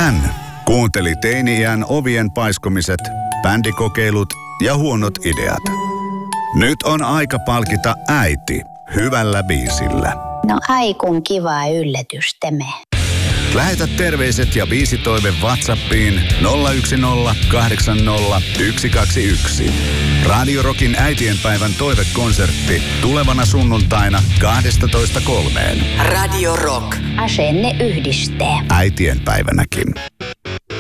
Hän kuunteli teini-iän ovien paiskomiset, bändikokeilut ja huonot ideat. Nyt on aika palkita äiti hyvällä biisillä. No ai kun kiva yllätys tämä. Lähetä terveiset ja biisitoive WhatsAppiin 010 80 121. Radio Rockin äitienpäivän toivekonsertti tulevana sunnuntaina 12.3. Radio Rock. Asenne yhdistää. Äitienpäivänäkin.